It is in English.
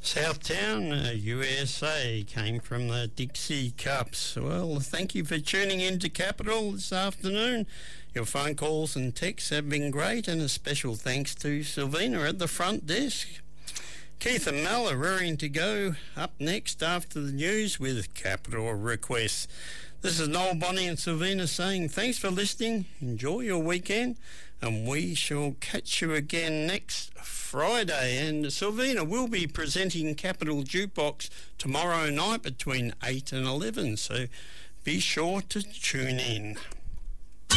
Southtown, USA, came from the Dixie Cups. Well, thank you for tuning in to Capital this afternoon. Your phone calls and texts have been great, and a special thanks to Sylvina at the front desk. Keith and Mel are raring to go up next after the news with Capital Requests. This is Noel, Bonnie and Sylvina saying thanks for listening, enjoy your weekend, and we shall catch you again next Friday. And Sylvina will be presenting Capital Jukebox tomorrow night between 8 and 11, so be sure to tune in.